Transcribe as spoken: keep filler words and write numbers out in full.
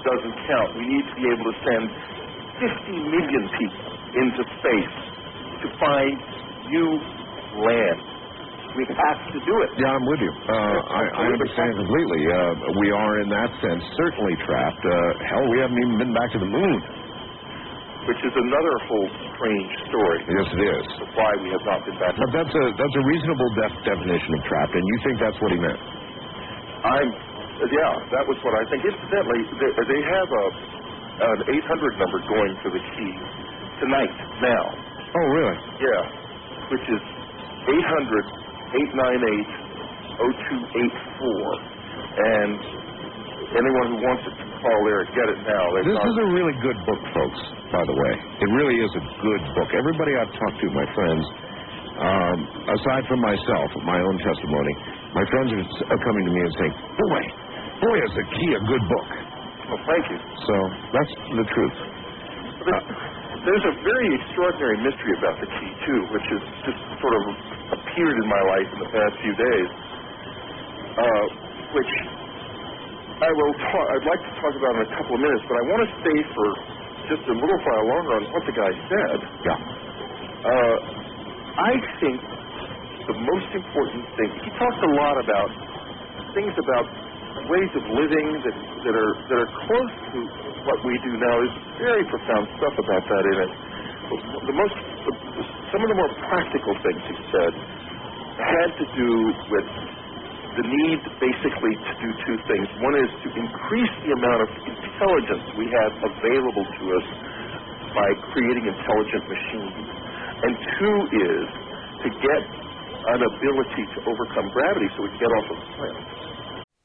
doesn't count. We need to be able to send fifty million people into space to find new land. We have to do it. Yeah, I'm with you. Uh, I, I understand completely. Uh, we are, in that sense, certainly trapped. Uh, hell, we haven't even been back to the moon. Which is another whole strange story. Yes, it is. Of why we have not been back. But that's a that's a reasonable def- definition of trapped, and you think that's what he meant? I'm, yeah, that was what I think. Incidentally, they, they have a an eight hundred number going for the key tonight, now. Oh, really? Yeah, which is eight hundred, eight nine eight, oh two eight four. And anyone who wants it can call there and get it now. They've this not... is a really good book, folks, by the way. It really is a good book. Everybody I've talked to, my friends, um, aside from myself, my own testimony, my friends are coming to me and saying, boy, boy, is the key a good book. Well, thank you. So that's the truth. But uh, there's a very extraordinary mystery about the key, too, which has just sort of appeared in my life in the past few days, uh, which I will talk, I'd like to talk about in a couple of minutes, but I want to stay for just a little while longer on what the guy said. Yeah. Uh, I think the most important thing, he talked a lot about things about ways of living that, that are that are close to what we do now. There's very profound stuff about that in it. The most, some of the more practical things he said had to do with the need, basically, to do two things. One is to increase the amount of intelligence we have available to us by creating intelligent machines. And two is to get an ability to overcome gravity so we can get off of the planet.